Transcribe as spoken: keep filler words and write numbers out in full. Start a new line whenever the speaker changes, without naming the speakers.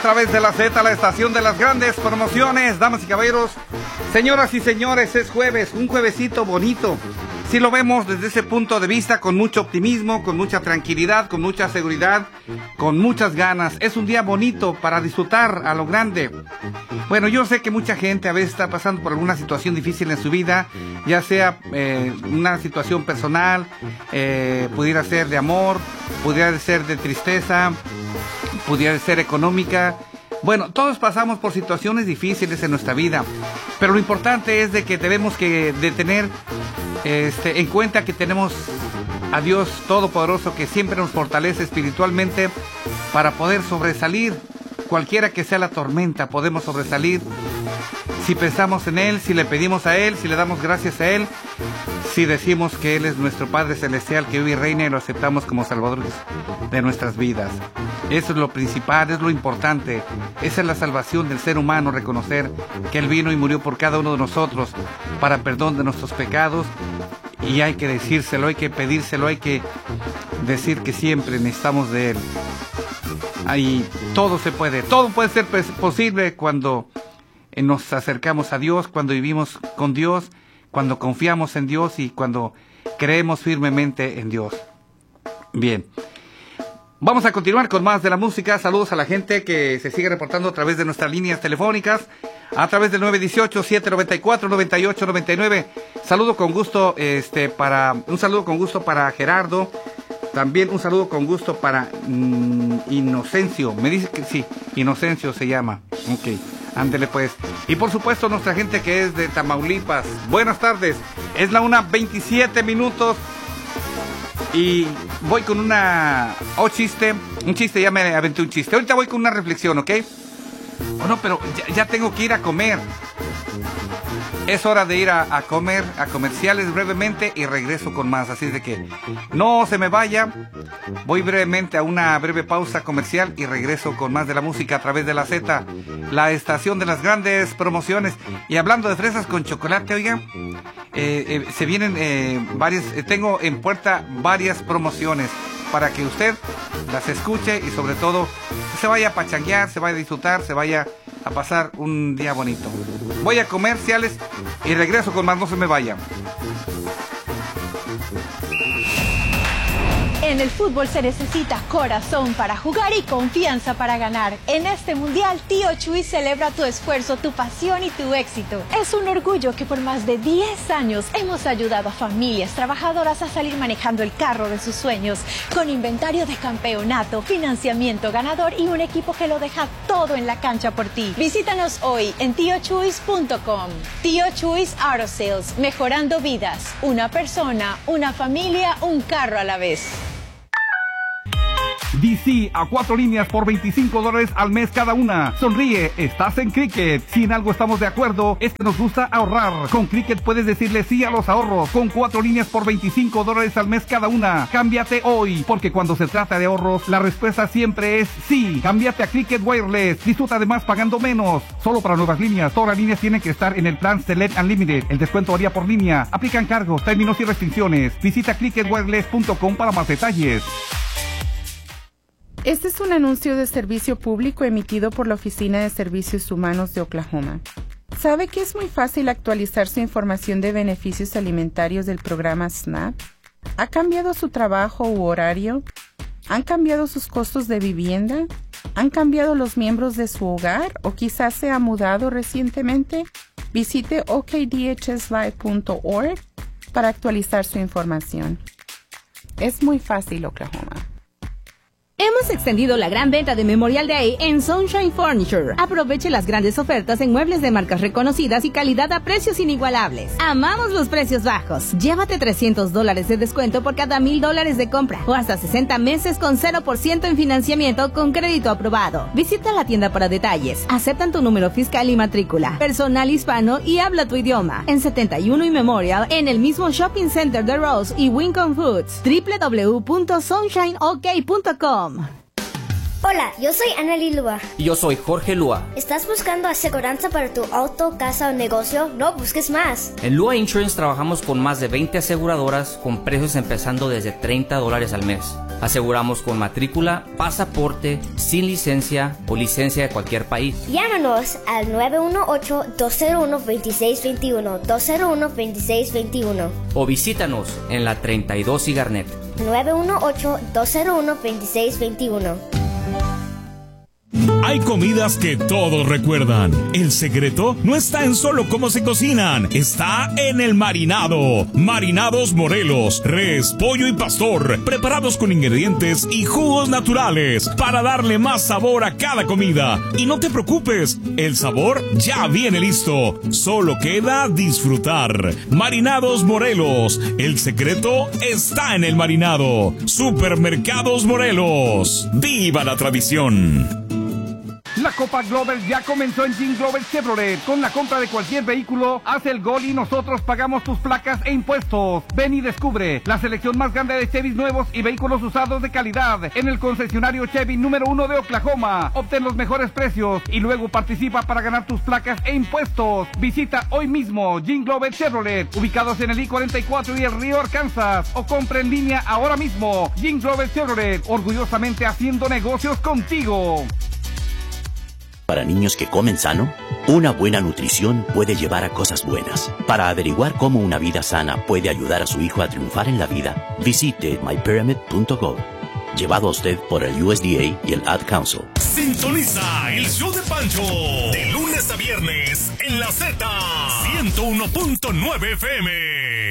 través de la Z, la estación de las grandes promociones. Damas y caballeros, señoras y señores, es jueves, un juevesito bonito. Si lo vemos desde ese punto de vista, con mucho optimismo, con mucha tranquilidad, con mucha seguridad, con muchas ganas. Es un día bonito para disfrutar a lo grande. Bueno, yo sé que mucha gente a veces está pasando por alguna situación difícil en su vida, ya sea eh, una situación personal, eh, pudiera ser de amor, pudiera ser de tristeza, pudiera ser económica. Bueno, todos pasamos por situaciones difíciles en nuestra vida, pero lo importante es de que debemos que de tener este, en cuenta que tenemos a Dios Todopoderoso, que siempre nos fortalece espiritualmente para poder sobresalir. Cualquiera que sea la tormenta, podemos sobresalir si pensamos en Él, si le pedimos a Él, si le damos gracias a Él, si decimos que Él es nuestro Padre Celestial, que vive y reina, y lo aceptamos como Salvador de nuestras vidas. Eso es lo principal, es lo importante. Esa es la salvación del ser humano, reconocer que Él vino y murió por cada uno de nosotros para perdón de nuestros pecados. Y hay que decírselo, hay que pedírselo, hay que decir que siempre necesitamos de Él. Ahí todo se puede, todo puede ser posible cuando nos acercamos a Dios, cuando vivimos con Dios, cuando confiamos en Dios y cuando creemos firmemente en Dios. Bien, vamos a continuar con más de la música. Saludos a la gente que se sigue reportando a través de nuestras líneas telefónicas, a través del nueve uno ocho, siete nueve cuatro, nueve ocho nueve nueve. Saludo con gusto, este, para, un saludo con gusto para Gerardo. También un saludo con gusto para mmm, Inocencio. Me dice que sí, Inocencio se llama. Ok, ándele pues. Y por supuesto nuestra gente que es de Tamaulipas. Buenas tardes. Es la una veintisiete minutos. Y voy con una... Oh, chiste. Un chiste, ya me aventé un chiste. Ahorita voy con una reflexión, ¿ok? Oh, no, pero ya, ya tengo que ir a comer. Es hora de ir a, a comer, a comerciales brevemente y regreso con más. Así de que no se me vaya. Voy brevemente a una breve pausa comercial y regreso con más de la música a través de la Z, la estación de las grandes promociones. Y hablando de fresas con chocolate, oigan, eh, eh, se vienen eh, varias, eh, tengo en puerta varias promociones para que usted las escuche y sobre todo se vaya a pachanguear, se vaya a disfrutar, se vaya a pasar un día bonito. Voy a comerciales y regreso con más, no se me vayan.
En el fútbol se necesita corazón para jugar y confianza para ganar. En este mundial, Tío Chuy celebra tu esfuerzo, tu pasión y tu éxito. Es un orgullo que por más de diez años hemos ayudado a familias trabajadoras a salir manejando el carro de sus sueños, con inventario de campeonato, financiamiento ganador y un equipo que lo deja todo en la cancha por ti. Visítanos hoy en tío chuys punto com. Tío Chuys Auto Sales, mejorando vidas. Una persona, una familia, un carro a la vez.
D C a cuatro líneas por veinticinco dólares al mes cada una. Sonríe, estás en Cricket. Si en algo estamos de acuerdo, es que nos gusta ahorrar. Con Cricket puedes decirle sí a los ahorros. Con cuatro líneas por veinticinco dólares al mes cada una. Cámbiate hoy, porque cuando se trata de ahorros, la respuesta siempre es sí. Cámbiate a Cricket Wireless. Disfruta además pagando menos. Solo para nuevas líneas. Todas las líneas tienen que estar en el plan Select Unlimited. El descuento varía por línea. Aplican cargos, términos y restricciones. Visita cricket wireless punto com para más detalles.
Este es un anuncio de servicio público emitido por la Oficina de Servicios Humanos de Oklahoma. ¿Sabe que es muy fácil actualizar su información de beneficios alimentarios del programa SNAP? ¿Ha cambiado su trabajo u horario? ¿Han cambiado sus costos de vivienda? ¿Han cambiado los miembros de su hogar o quizás se ha mudado recientemente? Visite o k d h s live punto org para actualizar su información. Es muy fácil, Oklahoma.
Hemos extendido la gran venta de Memorial Day en Sunshine Furniture. Aproveche las grandes ofertas en muebles de marcas reconocidas y calidad a precios inigualables. Amamos los precios bajos. Llévate trescientos dólares de descuento por cada mil dólares de compra o hasta sesenta meses con cero por ciento en financiamiento con crédito aprobado. Visita la tienda para detalles. Aceptan tu número fiscal y matrícula. Personal hispano y habla tu idioma. En setenta y uno y Memorial, en el mismo Shopping Center de Rose y Wincom Foods. doble u doble u doble u punto sunshine o k punto com.
Hola, yo soy Anneli Lua.
Y yo soy Jorge Lua.
¿Estás buscando aseguranza para tu auto, casa o negocio? No busques más.
En Lua Insurance trabajamos con más de veinte aseguradoras con precios empezando desde treinta dólares al mes. Aseguramos con matrícula, pasaporte, sin licencia o licencia de cualquier país.
Llámanos al nueve uno ocho, dos cero uno, dos seis dos uno, dos cero uno, dos seis dos uno.
O visítanos en la treinta y dos Cigarnet.
nueve uno ocho, dos cero uno, dos seis dos uno.
Hay comidas que todos recuerdan. El secreto no está en solo cómo se cocinan, está en el marinado. Marinados Morelos, res, pollo y pastor, preparados con ingredientes y jugos naturales para darle más sabor a cada comida. Y no te preocupes, el sabor ya viene listo. Solo queda disfrutar. Marinados Morelos, el secreto está en el marinado. Supermercados Morelos, ¡viva la tradición!
La Copa Glover ya comenzó en Jean Glover Chevrolet. Con la compra de cualquier vehículo, haz el gol y nosotros pagamos tus placas e impuestos. Ven y descubre la selección más grande de Chevys nuevos y vehículos usados de calidad en el concesionario Chevy número uno de Oklahoma. Obtén los mejores precios y luego participa para ganar tus placas e impuestos. Visita hoy mismo Jean Glover Chevrolet, ubicados en el I cuarenta y cuatro y el Río Arkansas, o compra en línea ahora mismo. Jean Glover Chevrolet, orgullosamente haciendo negocios contigo.
Para niños que comen sano, una buena nutrición puede llevar a cosas buenas. Para averiguar cómo una vida sana puede ayudar a su hijo a triunfar en la vida, visite my pyramid punto gov. Llevado a usted por el U S D A y el Ad Council.
Sintoniza el show de Pancho de lunes a viernes en la Z ciento uno punto nueve F M.